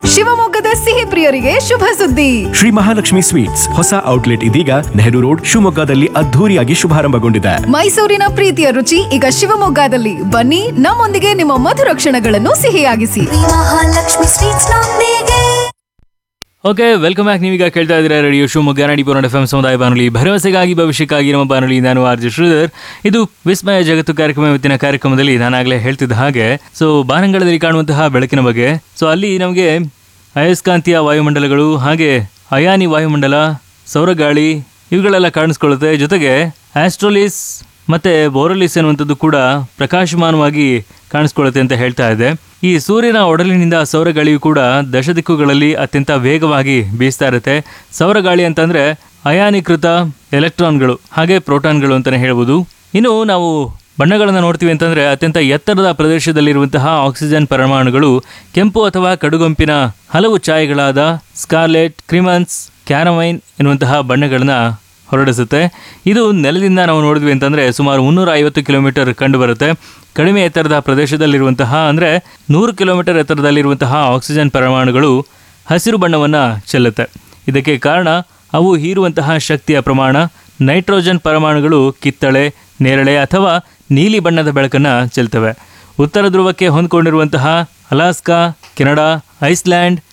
ಶಿವಮೊಗ್ಗದ ಸಿಹಿ ಪ್ರಿಯರಿಗೆ ಶುಭ ಸುದ್ದಿ. ಶ್ರೀ ಮಹಾಲಕ್ಷ್ಮಿ ಸ್ವೀಟ್ಸ್ ಹೊಸ ಔಟ್ಲೆಟ್ ಇದೀಗ ನೆಹರು ರೋಡ್ ಶಿವಮೊಗ್ಗದಲ್ಲಿ ಅದ್ಧೂರಿಯಾಗಿ ಶುಭಾರಂಭಗೊಂಡಿದೆ. ಮೈಸೂರಿನ ಪ್ರೀತಿಯ ರುಚಿ ಈಗ ಶಿವಮೊಗ್ಗದಲ್ಲಿ. ಬನ್ನಿ, ನಮ್ಮೊಂದಿಗೆ ನಿಮ್ಮ ಮಧುರ ಕ್ಷಣಗಳನ್ನು ಸಿಹಿಯಾಗಿಸಿ. ಮಹಾಲಕ್ಷ್ಮಿ ಸ್ವೀಟ್ಸ್ ನೊಂದಿಗೆ. Okay, welcome back. ನೀವೀಗ ಕೇಳ್ತಾ ಇದ್ದೀರಾ ರೇಡಿಯೋ ಶಿವಮೊಗ್ಗ 90.4 FM ಸಮುದಾಯ ಬಾನುಲಿ, ಭರವಸೆಗಾಗಿ ಭವಿಷ್ಯಕ್ಕಾಗಿ ನಮ್ಮ ಬಾನುಲಿ. ನಾನು ಆರ್ ಜೆ ಶ್ರೀಧರ್. ಇದು ವಿಸ್ಮಯ ಜಗತ್ತು ಕಾರ್ಯಕ್ರಮ. ಇವತ್ತಿನ ಕಾರ್ಯಕ್ರಮದಲ್ಲಿ ನಾನಾಗಲೇ ಹೇಳ್ತಿದ್ದ ಹಾಗೆ ಬಾನಂಗಳದಲ್ಲಿ ಕಾಣುವಂತಹ ಬೆಳಕಿನ ಬಗ್ಗೆ. ಅಲ್ಲಿ ನಮಗೆ ಅಯಸ್ಕಾಂತೀಯ ವಾಯುಮಂಡಲಗಳು, ಹಾಗೆ ಅಯಾನಿ ವಾಯುಮಂಡಲ, ಸೌರಗಾಳಿ ಇವುಗಳೆಲ್ಲ ಕಾಣಿಸ್ಕೊಳ್ಳುತ್ತೆ. ಜೊತೆಗೆ ಆಸ್ಟ್ರೋಲಿಸ್ ಮತ್ತು ಬೋರೋಲಿಸ್ ಎನ್ನುವಂಥದ್ದು ಕೂಡ ಪ್ರಕಾಶಮಾನವಾಗಿ ಕಾಣಿಸ್ಕೊಳ್ಳುತ್ತೆ ಅಂತ ಹೇಳ್ತಾ ಇದೆ. ಈ ಸೂರ್ಯನ ಒಡಲಿನಿಂದ ಸೌರಗಾಳಿಯು ಕೂಡ ದಶದಿಕ್ಕುಗಳಲ್ಲಿ ಅತ್ಯಂತ ವೇಗವಾಗಿ ಬೀಸ್ತಾ ಇರುತ್ತೆ. ಸೌರಗಾಳಿ ಅಂತಂದರೆ ಅಯಾನೀಕೃತ ಎಲೆಕ್ಟ್ರಾನ್ಗಳು ಹಾಗೆ ಪ್ರೋಟಾನ್ಗಳು ಅಂತಲೇ ಹೇಳ್ಬೋದು. ಇನ್ನು ನಾವು ಬಣ್ಣಗಳನ್ನು ನೋಡ್ತೀವಿ ಅಂತಂದರೆ ಅತ್ಯಂತ ಎತ್ತರದ ಪ್ರದೇಶದಲ್ಲಿರುವಂತಹ ಆಕ್ಸಿಜನ್ ಪರಮಾಣುಗಳು ಕೆಂಪು ಅಥವಾ ಕಡುಗಂಪಿನ ಹಲವು ಛಾಯೆಗಳಾದ ಸ್ಕಾರ್ಲೆಟ್, ಕ್ರಿಮನ್ಸ್, ಕ್ಯಾರಮೈನ್ ಎನ್ನುವಂತಹ ಬಣ್ಣಗಳನ್ನ ಹೊರಡಿಸುತ್ತೆ. ಇದು ನೆಲದಿಂದ ನಾವು ನೋಡಿದ್ವಿ ಅಂತಂದರೆ ಸುಮಾರು 350 ಕಿಲೋಮೀಟರ್ ಕಂಡುಬರುತ್ತೆ. ಕಡಿಮೆ ಎತ್ತರದ ಪ್ರದೇಶದಲ್ಲಿರುವಂತಹ ಅಂದರೆ 100 ಕಿಲೋಮೀಟರ್ ಎತ್ತರದಲ್ಲಿರುವಂತಹ ಆಕ್ಸಿಜನ್ ಪರಮಾಣುಗಳು ಹಸಿರು ಬಣ್ಣವನ್ನು ಚೆಲ್ಲುತ್ತೆ. ಇದಕ್ಕೆ ಕಾರಣ ಅವು ಹೀರುವಂತಹ ಶಕ್ತಿಯ ಪ್ರಮಾಣ. ನೈಟ್ರೋಜನ್ ಪರಮಾಣುಗಳು ಕಿತ್ತಳೆ, ನೇರಳೆ ಅಥವಾ ನೀಲಿ ಬಣ್ಣದ ಬೆಳಕನ್ನು ಚೆಲ್ತವೆ. ಉತ್ತರ ಧ್ರುವಕ್ಕೆ ಹೊಂದಿಕೊಂಡಿರುವಂತಹ ಅಲಾಸ್ಕಾ, ಕೆನಡಾ, ಐಸ್ಲ್ಯಾಂಡ್,